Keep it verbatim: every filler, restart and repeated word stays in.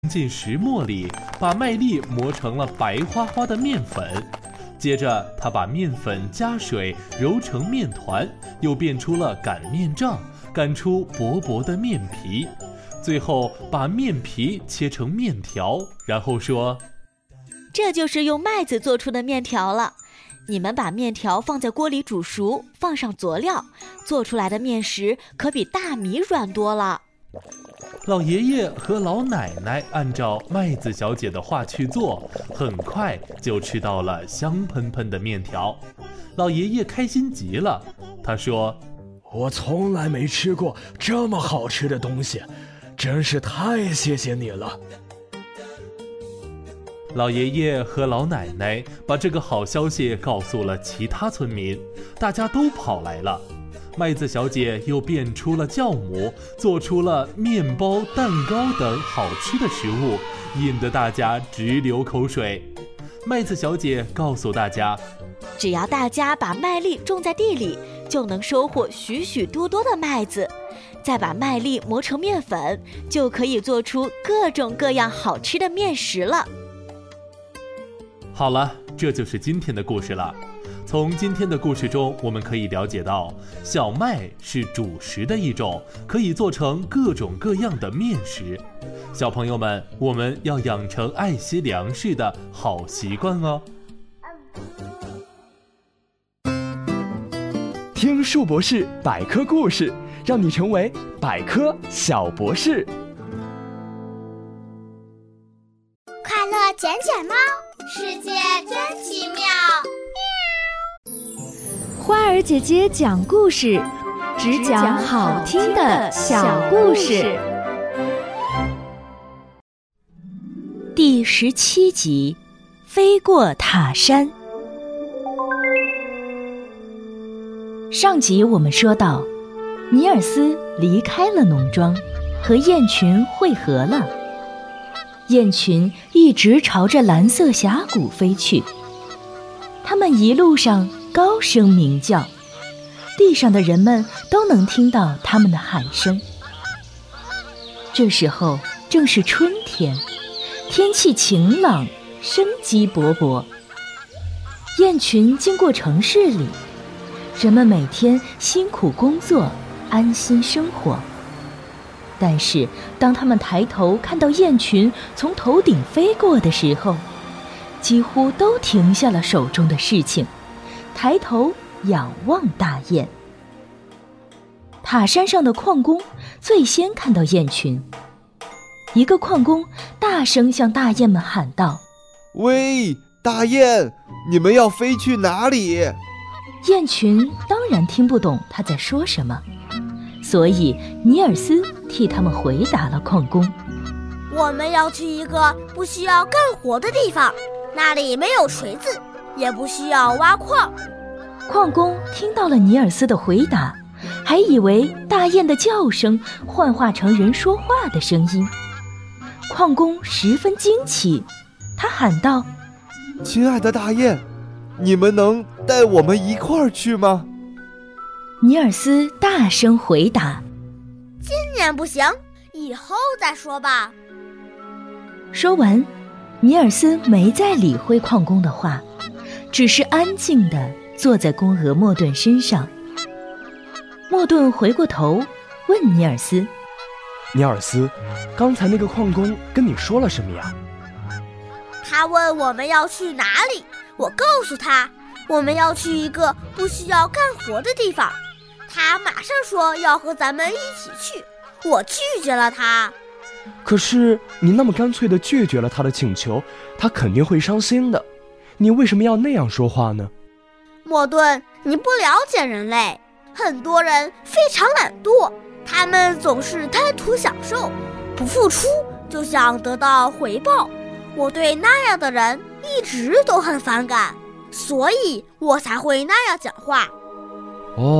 进石磨里，把麦粒磨成了白花花的面粉。接着他把面粉加水揉成面团，又变出了擀面杖，擀出薄薄的面皮。最后把面皮切成面条，然后说： 这就是用麦子做出的面条了。你们把面条放在锅里煮熟，放上佐料，做出来的面食可比大米软多了。 老爷爷和老奶奶按照麦子小姐的话去做，很快就吃到了香喷喷的面条。老爷爷开心极了，他说： 我从来没吃过这么好吃的东西，真是太谢谢你了。 老爷爷和老奶奶把这个好消息告诉了其他村民，大家都跑来了。麦子小姐又变出了酵母，做出了面包、蛋糕等好吃的食物，引得大家直流口水。麦子小姐告诉大家， 只要大家把麦粒种在地里，就能收获许许多多的麦子，再把麦粒磨成面粉，就可以做出各种各样好吃的面食了。 好了，这就是今天的故事了。从今天的故事中，我们可以了解到，小麦是主食的一种，可以做成各种各样的面食。小朋友们，我们要养成爱惜粮食的好习惯哦。 听树博士百科故事，让你成为百科小博士。 快乐捡捡猫，世界真奇妙。 花儿姐姐讲故事，只讲好听的小故事。 第十七集，飞过塔山。上集我们说到，尼尔斯离开了农庄，和雁群会合了。雁群一直朝着蓝色峡谷飞去，它们一路上高声鸣叫，地上的人们都能听到它们的喊声。这时候正是春天，天气晴朗，生机勃勃。雁群经过城市里，人们每天辛苦工作，安心生活。但是当他们抬头看到雁群从头顶飞过的时候，几乎都停下了手中的事情，抬头仰望大雁。塔山上的矿工最先看到雁群，一个矿工大声向大雁们喊道： 喂，大雁，你们要飞去哪里？ 雁群当然听不懂他在说什么，所以尼尔斯替他们回答了矿工： 我们要去一个不需要干活的地方，那里没有锤子，也不需要挖矿。 矿工听到了尼尔斯的回答，还以为大雁的叫声幻化成人说话的声音。矿工十分惊奇，他喊道： 亲爱的大雁，你们能带我们一块儿去吗？ 尼尔斯大声回答： 今年不行，以后再说吧。 说完，尼尔斯没再理会矿工的话，只是安静地坐在公鹅莫顿身上。莫顿回过头问尼尔斯： 尼尔斯，刚才那个矿工跟你说了什么呀？ 他问我们要去哪里，我告诉他我们要去一个不需要干活的地方。他马上说要和咱们一起去，我拒绝了他。 可是你那么干脆地拒绝了他的请求，他肯定会伤心的。你为什么要那样说话呢？ 莫顿，你不了解人类，很多人非常懒惰，他们总是贪图享受，不付出就想得到回报。我对那样的人一直都很反感，所以我才会那样讲话。